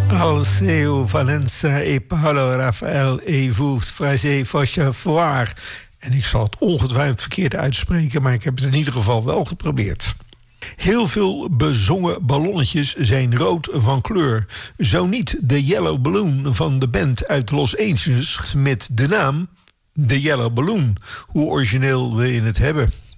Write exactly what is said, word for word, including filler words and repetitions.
Alceo Valenza e Paolo Rafael et vous frasez votre voir. En ik zal het ongetwijfeld verkeerd uitspreken, maar ik heb het in ieder geval wel geprobeerd. Heel veel bezongen ballonnetjes zijn rood van kleur. Zo niet de Yellow Balloon van de band uit Los Angeles met de naam The Yellow Balloon. Hoe origineel wil je het hebben?